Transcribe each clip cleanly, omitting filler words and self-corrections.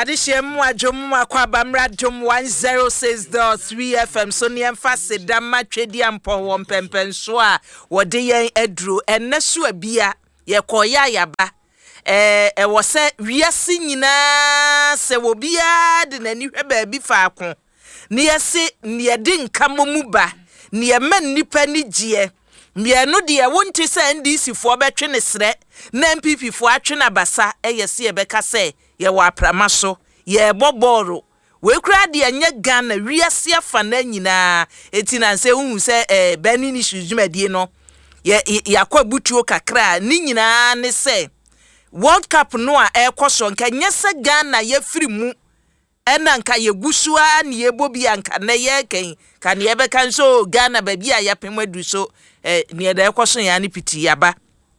Adishemu adwomu akwaba mradwom 106.3 FM so ne emfase dama twedi ampo wo mpempenso a wode yen aduro enneso abia ye koya yaba wo se wiase nyina se wo bia de nani hwe baabi faako ne yese ne yedi nkamomu ba ne yeman nipa ni gie mienu de wonte se NDC fo betwe ne sre na MPP fo atwe na basa yese ye beka se ye wa pramaso ye boboro we kura de anya Ghana wiase afa na nyina etina se hu se bani ni shujumadi no ye yakwabutuo kakra ni nyina ne se World Cup no a ekoso nka nyese Ghana ye firi mu ena nka ye gusua ne ye bobi anka na ye ken ka ne ye beka nso Ghana ba bia ya pemadu so ne da ekoso ya ne piti yaba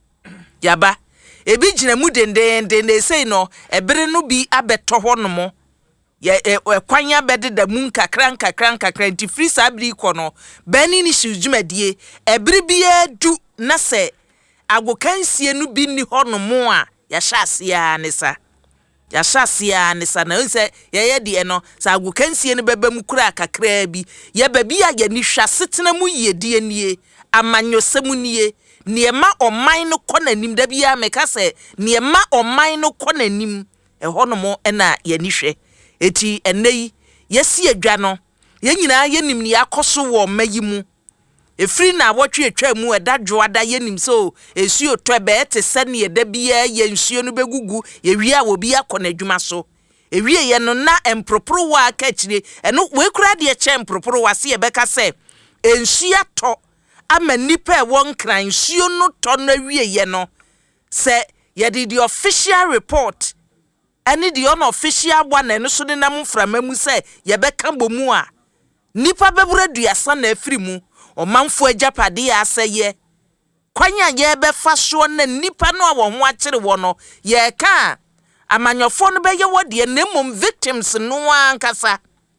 ebi gina mu dendende sei no ebere no bi abeto honomo ye kwanya bede da mu nkakra nti free sabri ko no bani ni shujumadi ebere bi edu na se agokansie no bi ni honomo a ya hyasia ne sa na nse ye de no sa agokansie no beba mu kura kakra bi ye ba bi a ye ni hwasetena mu yedie nie amanyosemu nie niema oman no konanim da bia meka se niema oman no konanim honomo na ye nihwe eti enei yesi adwa no ye nyina yenim ni yakoso wo mayimu efri na wotwe atwa mu edadwo ada yenim so esuo tobe ete sane ye da bia ye nsuo no begugu ye wi a obi akona adwuma so ewie ye no na emproporo wa akachire eno we kura de che emproporo wa se ye beka se ensuo to ama nipa won kran suo no to na wieye no se ye the official report any the unofficial one no so de nam framamu se ye beka bomu a nipa bebura duasa na afiri mu omanfo agapade ya aseye kwanya ye befa so na nipa no a wo ho akire wo no ye ka amanyofo no be ye wode na mum victims no ankasa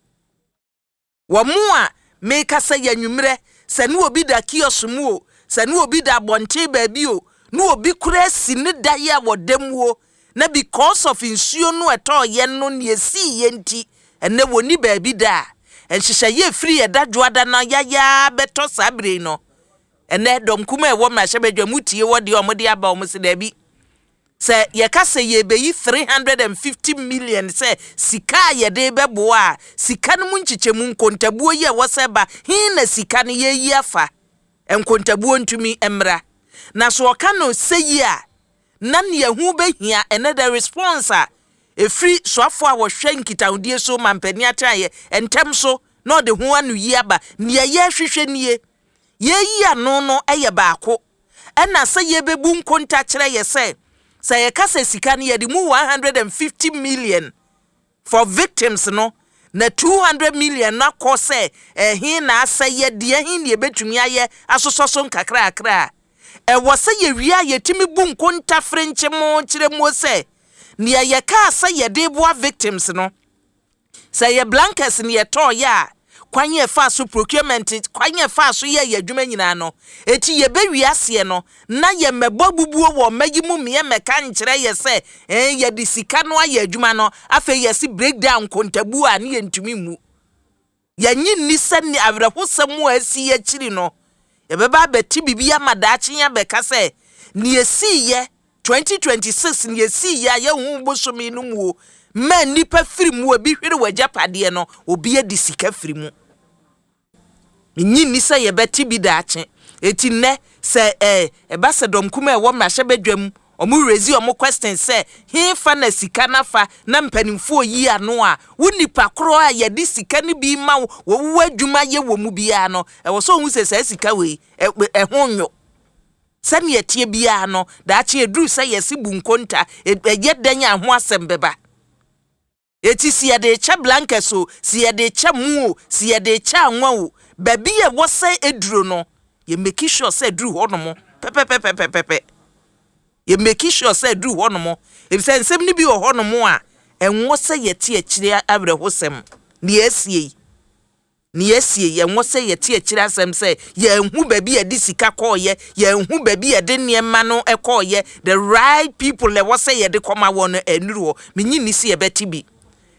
wo mu a me kasa ya nwumre se no obi da kiosk mu o se no obi da bonte baabi o no obi kura si ne da ya wodamwo na because of insuo no eto ye no ne si ye nti ene woni baabi da enhihye ye free ye da dwoada na ya beto sabre no ene dom kuma e wo ma hyebedwa mutie wode omode aba omse da bi se ye kase ye beyi 350 million se sika ye de bebo a sika no munchichemu nkontabuo ye woseba hin na sika no ye yi afa enkontabuo ntumi emra na so oka no seyi a na ne hu behia ene the response a efri soafo a wo hwe nkitaudie so mampani ataye entem so no de hu anu yi aba ne ye hwehwe nie ye yi ano no eye baako ena se ye bebu nkonta kire ye se say kase sika ne yedi mu 150 million for victims no na 200 million na kose hin na aseye de hin ne betumi aye asososo nkakra akra wo se ye wi aye timi bu nkonta french mo kire mo se ne ye ka aseye de boa victims no say ye blankets ne ye to ya kwanye fa so procurement kwanye fa so ye adwuma nyina no eti ye bewi ase no na ye mebobubuo wo magimu me meka nkire ye se ye di sika no aye adwuma no afa ye si breakdown kontabu a ne ye ntumi mu ye nyinni sani abrahosam asi ye kiri no ye beba beti bibia madaachi ya beka se ne ye si ye 2026 ne ye si ye hu bosomi no mu man nipa firi mu obi hwere wajapade no obi edi sika firi mu nyinni se ye beti bi daache eti ne se ba se dom kuma e wo mrahye bedwam omu rezi omu question se he fa na sika na fa na mpanimfo yi ano a wonipa kro a ye di sika ni bi ma wo adwuma ye wo mu bia no e wo so hu se sika we ho nyo sane ye tie bia no daache eduru se ye si bu nkonta ye danya ho asem beba eti si ye de cha blankets o si ye de cha mu o si ye de cha anwa o baby ye wo se eduro no ye make sure say eduru honomo pepe ye make sure say eduru honomo e bi say nsem ni bi wo honomo a enwo se ye tie akire abrehosem ne asie ye enwo se ye tie akire asem say ye hu baby ye di sika koye ye hu baby ye de niema no ekoye the right people le wo se ye de koma won enuru me nyini si ye beti bi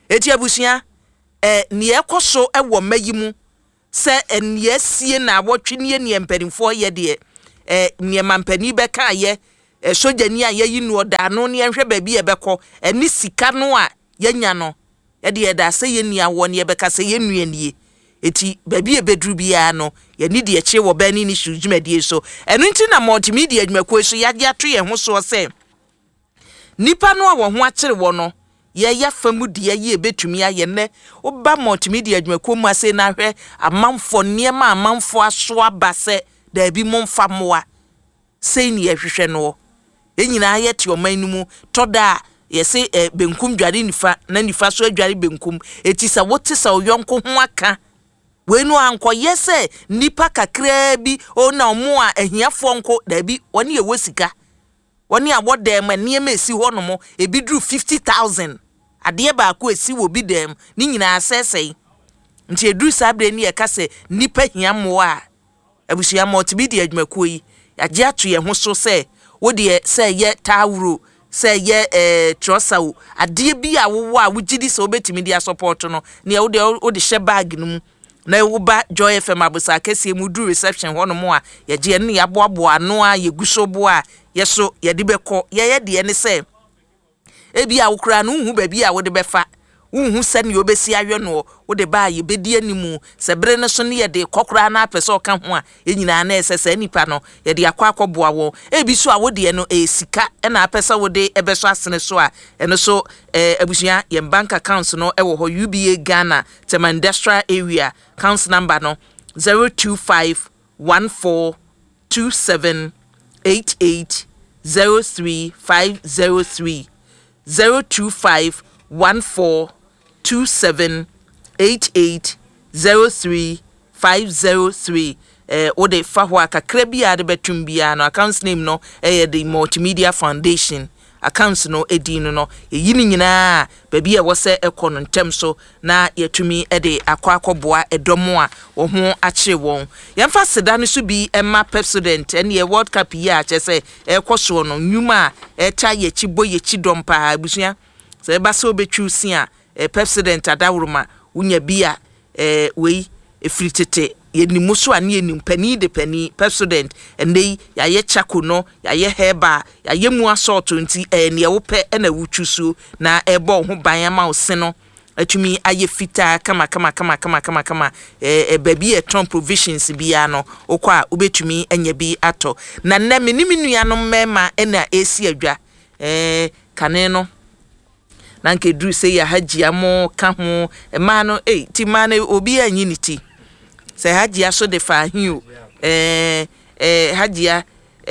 eti abusua ne ekoso ewo mayimu se ene sie na awotwe ne mpanimfo ye de ne mampani beka ye sojani a ye nu oda no ne hwe ba bi e beko ene sika no a yenya no ye de da se ye nia wo ne beka se ye nu anie eti ba bi e bedru bia no ye ni de eche wo ba ni shujumedie so eno nti na multimedia adwumakuo so ya ato ye ho so se nipa no a wo ho akere wo no ye ya famu de ye betumi aye ne oba multimedia adwumakuo mu ase na hwe amanfo niema amanfo aso abase da bi momfa moa sei ni ehwehwe no enyina ye te oman nu mu toda ye se benkum dware nifa na nifa so adware benkum eti sa wote sa oyonko ho aka wenu anko yese nipa kakra bi ona omo a ahiafo nko da bi woni ye wosika woni abodem niema esi ho no mo ebi dru 50,000 ade ba ko esi wo bi dem ni nyina asesei nti edru sabre ni ye kase nipa hiamo a abusia multimedia adwumakuo yi agye ato ye ho so se wo de se ye tawuro se ye trosawo ade bi a wo a wugidi se obetimi dia support no ne wo de hye bag no mu na wo ba Joy FM abusa kese mu du reception ho no mo a ye gye ne ya boabo ano a ye guso bo a ye so ye de beko ye de ne se ebi a wo kura no hu ba bi a wo de befa unhu se ne obesi ahwe no wo de ba ye bedi animu se bere ne so ne ye de kokora na apese oka ho a enyina na esese nipa no ye de akwa akoboa wo ebi so a wo de no sika na apese wo de ebeso asene so a eno so abusia ye bank account no ewo ho UBA Ghana Tema Industrial Area account number no 02514278803 02514278803 ode fahwa kakra bia de betum bia no account name no the Multimedia Foundation account no edin no yini nyina ba bia wo se ekono ntem so na yatumi de akwakoboa edomo a wo ho akye won yemfa seda no so bi emma president ene World Cup yi a chese ekoso no nyuma eta yechi boyechi dompa abusua se ba se obetwu sia president adawroma unya bia wei efritete yenimu so ane yenim pani de pani president ene ya ye chako no ya ye heba ya ye mu assault nti ne wo pe na wutwusu na ebo ho ban ama ose no atumi aye fita kama baby Trump provisions bia no okwa obetumi anya bi ato na na meniminu no mema na esi adwa kane no na nke dru se ya hajia mo ka ho ma no ti ma na obi anyi ni ti se hajia so de fa hiu hajia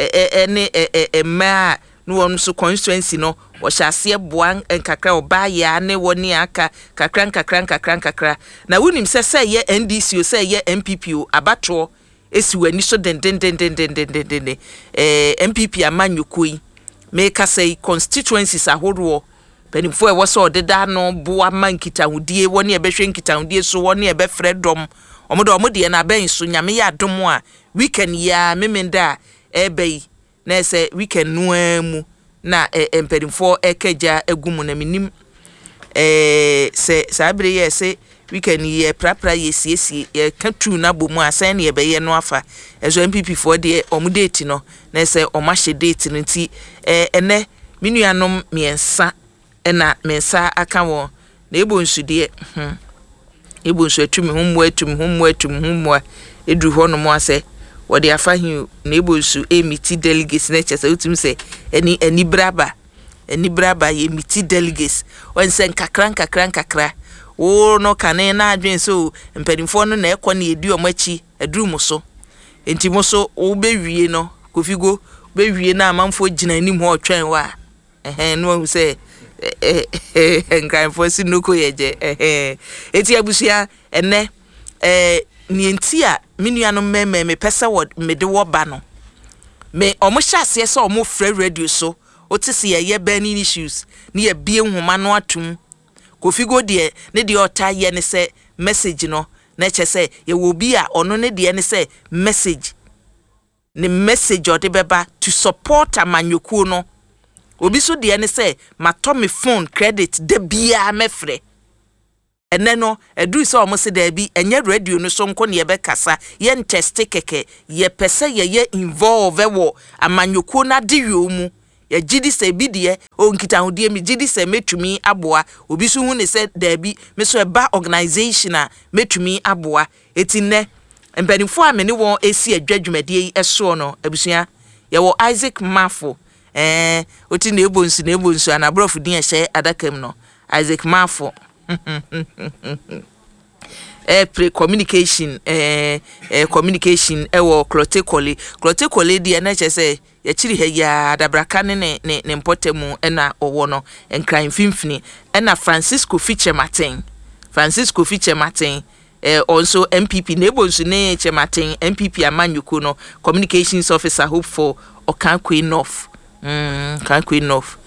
ma no won so constituency no wo hyase boa nkakra oba ya ne woni aka kakra na wonim se ye NDC o se ye MPP o abatro esi wani so den MPP amanyukoi make say constituencies ahoro penifo e wo so deda no boa mankita hudie woni e behwe nkita hudie so woni e be freedom omode na ben so nyame ya dom a weekend ya memenda ebei na se weekend no amu na penifo ekeja egumu na minim se sabre ye se weekend ye prapra ye siesie ye katu na bomu asan ne be ye no afa ezo MPP for de omudate no na se omahye date no nti ene minuanom miensa ena mensa aka wo na ebonsu de ebonsu atumi humwa edu ho no mo ase wo de afa hi na ebonsu emiti delegates na chese utum se eni braba ye emiti delegates wonse nkakra wo no kane na adwen so mpadimfo no na ekọ na edi omachi aduru mo so enti mo so wo bewie no kofigo bewie na amanfo gina anim ho otwen wa no se nkan si nuko yeje eti abusia ene ni enti a minuano me pesa wo me de wo ba no me omo hyase se omo fra radio so otisi ye burning issues ni ye bie nhoma no atum kofigo de ne de ota ye ne se message no na che se ye wo bi a ono ne de ne se message ode beba to support amanyoku no obi so de ne se mato me phone credit de bia mefre ene no edu so omo se da bi enye radio no so nko ne ye bekasa ye test keke ye pese ye involve wo amanyoko na de mu ye gidi se bi de o nkita hodie mi gidi se metumi aboa obi so hu ne se da bi me so eba organization a metumi aboa etine mpanimfo a me ne won esi adwadwumadie eso no abusua ye wo Isaac Mafo oti na ebonsu anabrofo din ehye adakam no Isaac Mafo pre-communication communication ewo Clote Kole di na chese ya chiri he ya dabraka ne mpotemu na owo no enkran finfini na Francisco Fiche Martin also MPP nebonsu ne Chematin MPP amanyuko no communications officer hope for Okankwe North Okankwe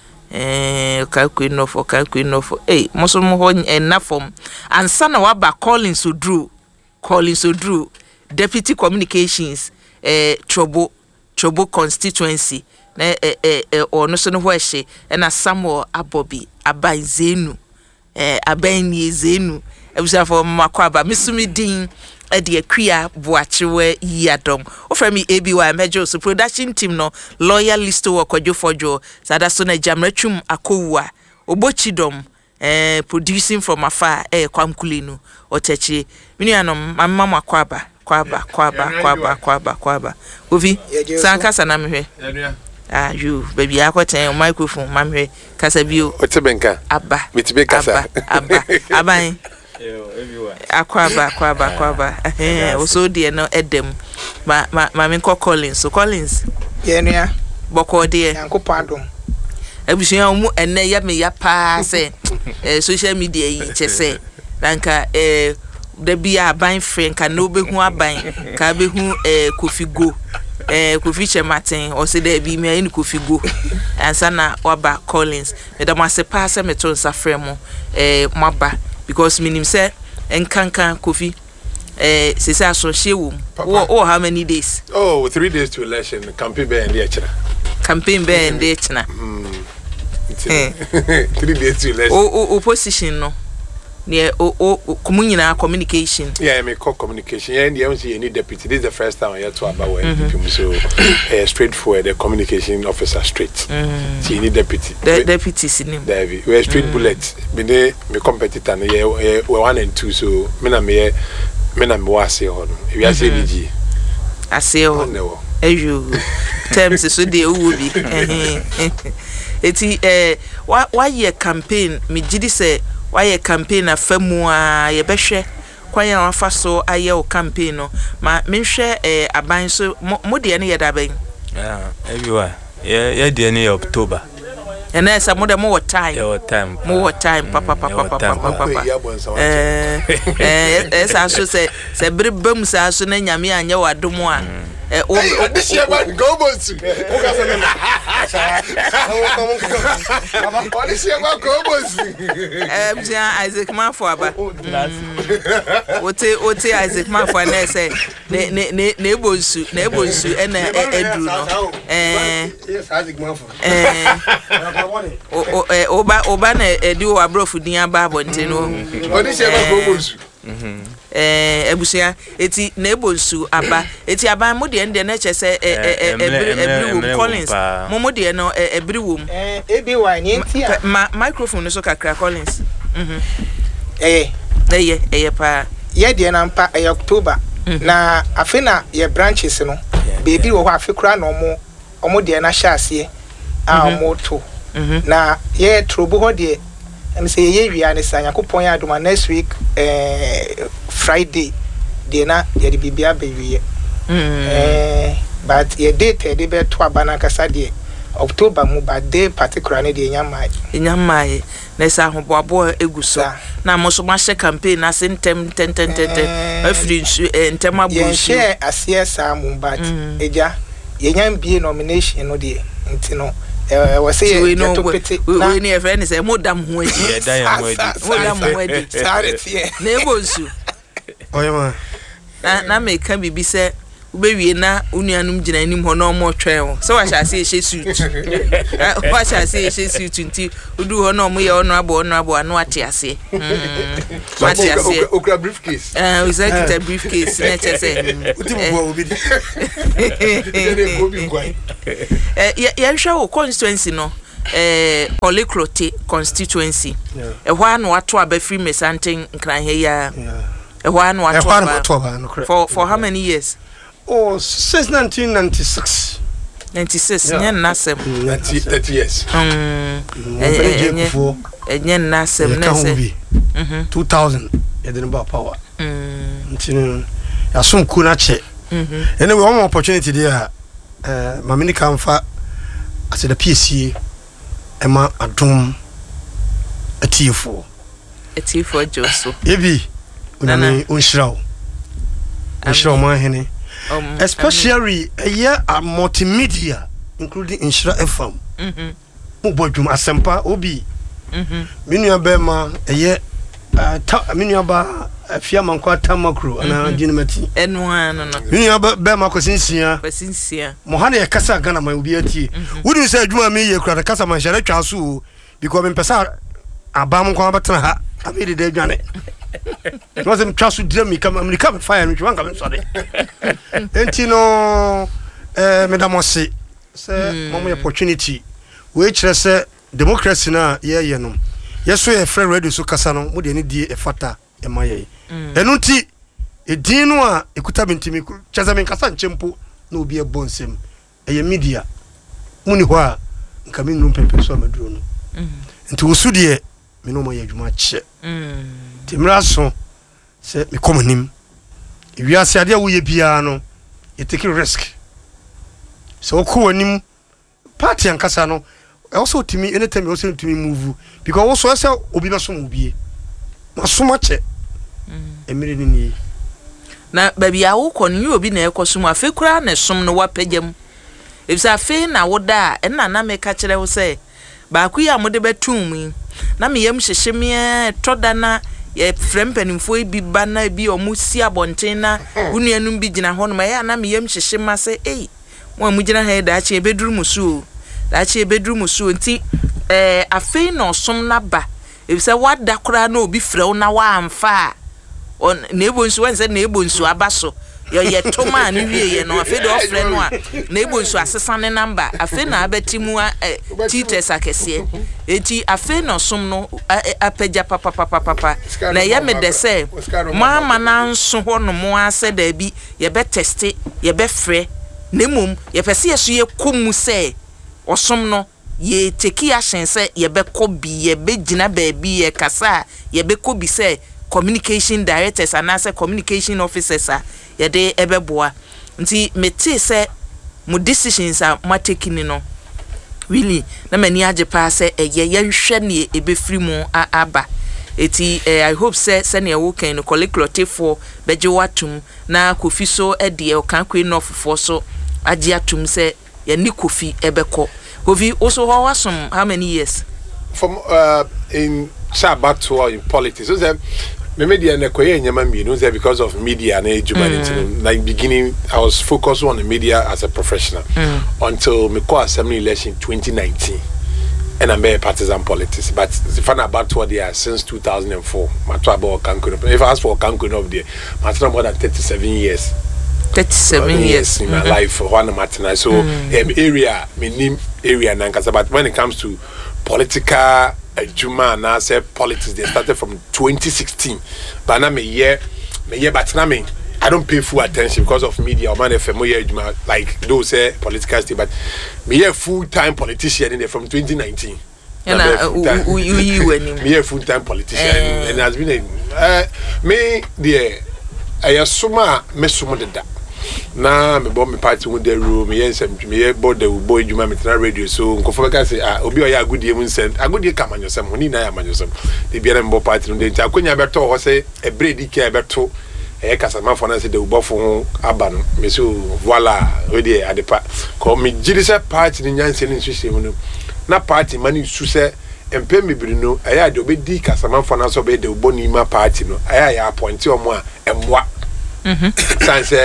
North moso mo ho na form ansa na waba Collins Odru deputy communications Chobo constituency na ono so no ho ehye na Samuel Abobi Abanzenu Zenu ebusafo makwaba misumi din de akua boachewe yadom oframi ABY Major so production team no lawyer listo wo kwadwofojo sada so na jamratwum akowua obochidom producing from afar kwamkulinu otechi minianom mamma makwaba kwaba ovi sanka sana mehwe you baby akoten microphone mamhwe kasa bio otebenka aba mitibe kasa aba aban akwaba oso de no edem ma me ko Collins ye nua boko de yankopadom abusuya mu enne ya me ya pa se social media yi chese danka da bia aban friend ka no behu aban ka behu Kofigo Kofi Chematin o se da bi me ni Kofigo ansa na waba Collins me da ma se pa se me to nsa frem maba because minim say enkankan Kofi se say asoshe wo how many days 3 days to election campaign be end echira 3 days to election opposition no near communal communication. Yeah, I make communication. Yeah, and you see any deputy. This is the first time I hear to about NPP. So straightforward, the communication officer straight. See any deputy. The deputy is in David, we straight bullet. Me competitor. Yeah, we 1 and 2. So me na me was here. If you are saying DG, I say oh, you terms so they will be. Eti why your campaign? Me jidi say. Why campaign afamu a ye behwe kwanya wafa so aye o campaign no ma menhwe aban so mo de ne ye da ban everywhere ye de ne October and esa mo de mo time papa esa so se bere bam sa so na nyame anye wadom a this year man go boss Isaac Mafo aba ote Isaac Mafo na say na ebonsu na edru no yes Isaac Mafo oba na edi o abrofu din aba abonte no this year man go boss ebusia eti na ebonsu aba eti aba mo de ende na chese ebri Collins mo de no ebri wom ABY ni ntia microphone so kakra Collins pa ye de na mpa October na afina ye branches no baby wo afi kura na omo de na hyase a omo to na ye trobo ho de and say ye wi an say yakopon ya adoma next week Friday de na ye de bibia be wi but ye date de be to abana kasa de October mu ba day particular ne de nyamai na sa hoboabo eguso na mo so ma she campaign na se ntem afri ntem abusu share asiesa mu but eja ye nyam bie nomination no de ntino we say we ni e friend say modam ho adi modam ho adi sorry tie na ebonsu oyema na me kan bibi say ubewie na unuanum gina anim ho na omo twen ho so wa sha se ehye suit wa sha se ehye suit nti udu ho na omo ye ono abo anu ate ase okra briefcase executive briefcase na chese utibuwa obi ya hwa wo constituency no Polyclote constituency ehwa na wato aba free mesanten nkran he ya ehwa na wato aba for how many years? Oh, since 1996. 96 nyen nasem 30 years. Nyen nasem na se 2000 yedin ba power. Ntino ya sum ku na che. Anyway, one opportunity there mamini kamfa at the PCA ema adum atifo Joso ebi unani unshraw man hene especially a multimedia including Inshira FM ubodum asempa obi minua bema minua ba afia mankwa tamakro ana jinimati enwa no minua bema kwasinsia mohane ya kasa gana ma obi ati wudi say adwuma me ye kura kasa man shere twaso because me pesa abam kwa batena ha amiri de dwane was em twaso drami kam amerika me fire me twanka me sode enti no medamose say momo opportunity we kire say democracy na ye no yeso ye free radio so kasa no mo de ni die efata emaye enu nti edin no a ekuta bentimi chaza men kasa nchempo na obi ebonsem eye media muni ho a nka me nnu pempe so amaduro no nti wosu de me no mo ye adwuma che timraso se me komonim wiase ade wo ye bia no you take risk so ko anim party ankasa no also to me anytime also to me move because also say obi be so obi masoma che emire ni na baby awo ko ni obi na ekosum afi kura na som no wapagam ebisa afi na woda na meka kire wo say ba ku ya mode betum na me yam hyehyemie toda na ye frempanimfo bi bana bi omusi abonten na unuanum bi gina ho no ya na me yam hyehyema say mo amugina ha da ache beduru musu nti afi no som na ba ebisa wada kura na obi frɛ na wa amfa on na ebonsu wanse na ebonsu abaso ye toma ni wie ye no afi de ofrɛ no a na ebonsu asesa ne number afi na abetimu titres akese eti afi no som no apagya papa na ye me de se mama na nso ho no mo ase da bi ye be teste ye be frɛ na mum ye pese ye so ye komu se osom no ye teki action se ye be kobi ye be gina baabi ye kasa ye be kobi se communication directors and as communication officers ye de ebeboa nti meti se mo decisions are ma taking no really na mani age pa se ye hwe ne ebe free mu aba eti I hope se ne wo kan no Polyclote for beje watum na kofi so de o kan kwe no fofo so age atum se ye ni kofi ebeko kofi also how many years from in back to in politics so me media na koye nyama mi no say because of media na ejuma like beginning I was focused on the media as a professional until me call assembly election 2019 and I'm a partisan politics but the fun about what they are since 2004 my about Cancun if I ask for Cancun of there my more than 37 years 37 years in my life for one Martina so area me name area nankasa but when it comes to political Juma and I said politics they started from 2016 but now me but now I don't pay full attention because of media or man FM like those political state but me a full-time politician in there from 2019 me a full-time politician and has been me the I assume me sumo de da na me bomb me party with the room me me board the boy juma me tena radio so nkofo ka say obi o ya agudie mu nsem agudie ka manyosem honi na ya manyosem de bia na me party no de ntia akonya beto ho say e bredi ka beto kasama fo na say de ubofo ho aba no me so voila we de adepa ko me gidi say party ni nyanse ni nhwehwe no na party mani su say empe mebiri no aya de obedi kasama fo na so be de uboni ma party no aya ya appoint omo a emwa san say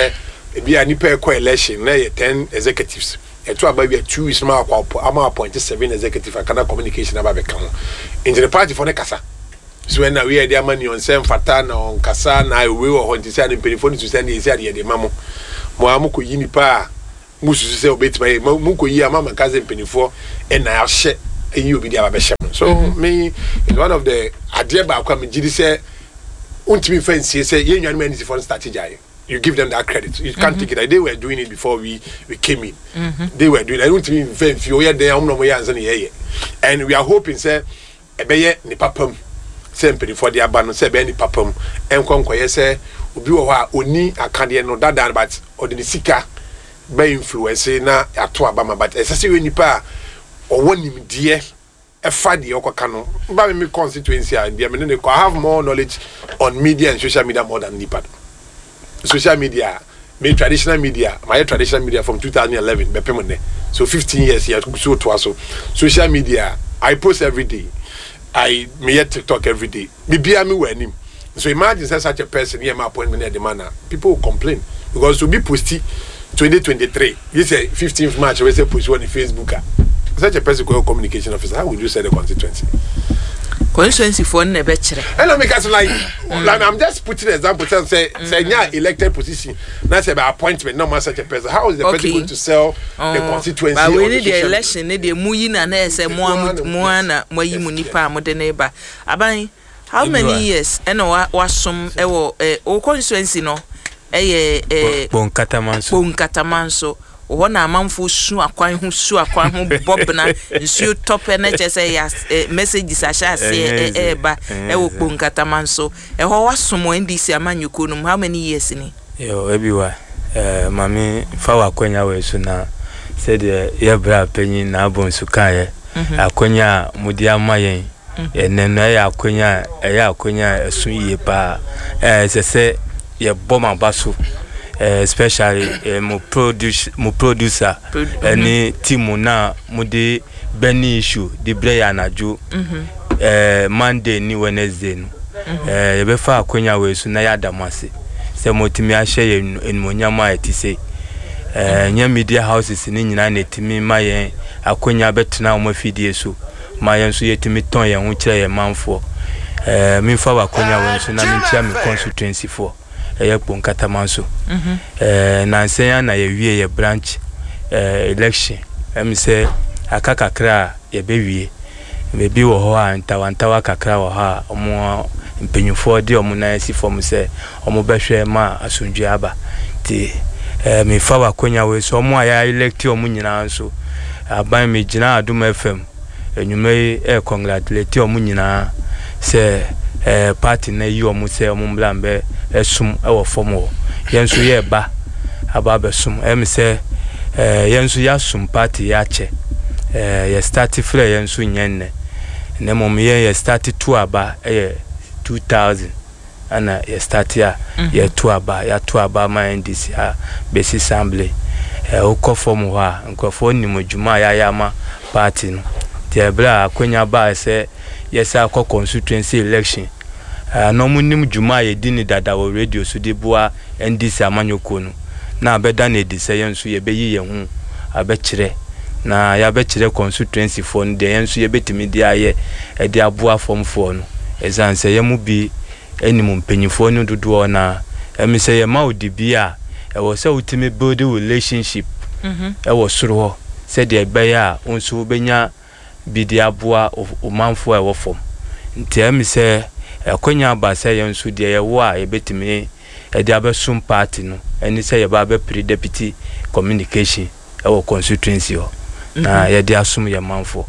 ebi ani pe ko election na 10 executives eto aba bi 2 weeks ma akwa ama appoint 7 executive akana communication aba be kan in the party for ne kasa so when we dey money on sem fata na on kasa na we wo ho ntisi ani penifoni to send esi ade dey mamo mo amko yi nipa musu se obetima mo ko yi ama kaze penifo na ahye eyi obi dey aba be hye so me is one of the ade ba akwa me gidi say untimi fancy say ye nwan man is for strategy. You give them that credit. You can't take it. They were doing it before we came in. They were doing it. I don't even feel and we are hoping say ebeye ni papam sempre for the abandon say be ni papam enkonkoye say obi wo ha oni akade no dada but odini sika be influence na ato abama but esase we nipa owonim die efa de okoka no ba me constituency and be me I have more knowledge on media and social media more than nipa. Social media, my traditional media from 2011, so 15 years here, so social media, I post every day. I me TikTok every day. So imagine such a person here, my appointment at the manor. People will complain because to be posty 2023, this is 15th March, we say push on Facebook. Such a person called communication officer. How would you say the constituency? Constituency for never chere. And because like I'm just putting an example say yeah elected position not say by appointment no such a person. How is the person going to sell the constituency? But we need the election need the muyi na na say mo na moyi munipa mo de neighbor. Aban how many years and wasom ewo o constituency no Bonkatamanso na amanfo su akwan ho bobna nsu top na chese ya messages asha se ba wo Bonkatamanso ho wasom NDC amanyuko no how many years ni yo everywhere mami fa wakwanya we su na said ye bra panyin na abonsu kan akwanya mudi amayen enena ya akwanya esu yie pa se ye boma baso especially mo producer any team na mo de Benny issue the breya najo Monday ni Wednesday no ye be fa akonya we su na ya damase se mo timi a hye enmonyama etise nya media houses ni nyina na timi mayen akonya betena o mafidie so mayen so yetimi ton ye ho kire ye manfo mi fa akonya we su na mi tia mi constituency for Bonkatamanso na nsenya na ye wie ye branch election say akakakra ye bewie mebi wo ho antawantawa kakra wo ha omo mpenyufo de omo na si form say omo behwe ma asundwe aba ti me fa wakonya we so omo aya elect omo nyina nso aban me gina Adum FM enyume congratulate omo nyina say party na yi omo say omo mblambe esum ewo fomo yenso ye ba aba besum say yenso ya sum party ya che ye start free yenso nyenne na mom ye start to aba 2000 ana ye start ya ye to aba ma NDC ha base assembly ukọ fomo ha nkofo ni modwuma ya ma party no tie bra akwanya ba say yes akọ constituency election no munim dwuma ye di ni dada wo radio so de bua NDC amanyoko no na abeda na edise yenso ye beyi ye hu abekire na ya bekire constituency for no de yenso ye betimi di aye e de aboa form for no ezanse ye mu bi enimu mpanyifo no dodo na emise ye ma odi bi a e wo se utimi build relationship e wo soro ho se de beya onso benya bi di aboa omanfo e wo form nti emise akonya ba say yenso de ye wo a ebetimi e de abesum party no eni say ye ba be pre deputy communication e wo constituency ho na ye de asum ye manfo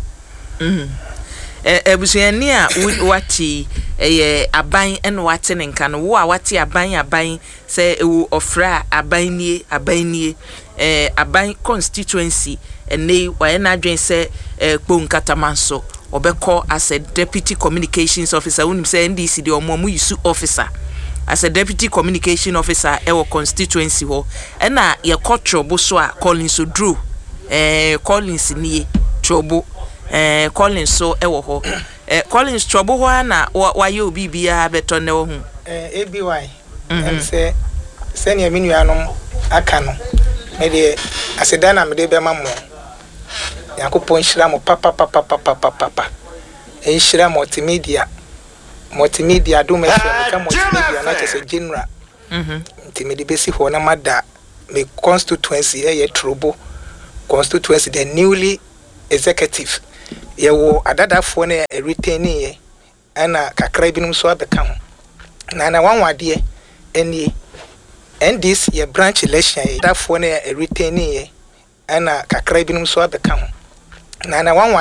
ebusuani a wati aban eno wate nenka no wo a wate aban say ewu ofra aban nie aban constituency ene wa na adwen say Bonkatamanso obeko as a deputy communications officer unim say NDC de omo yisu officer as a deputy communication officer ewo constituency ho na ye kotrobo so a Collins Odru Collins nie trobo Collins so ewo ho Collins trobo ho na wa ye obi bia beto ne wo hu ABY say senior minuanom aka no me de aseda na me de be ma mo yakopon hira mo papa hira multimedia do me ka multimedia na chese general nti me de besi ho na mada me constituency ye trobo constituency the newly executive ye wo adadafo na retaining ye ana kakra binum so abeka ho na wanwade enie and this ye branch election ye adadafo na retaining ye ana kakra binum so abeka ho na